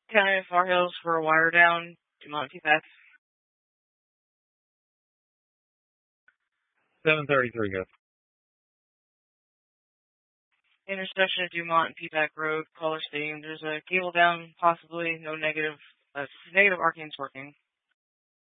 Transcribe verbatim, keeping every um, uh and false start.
County of Far Hills for a wire down. Dumont P PAC. seven thirty-three, go. Intersection of Dumont and P PAC Road, caller stating there's a cable down, possibly no negative, uh, negative arcane's working.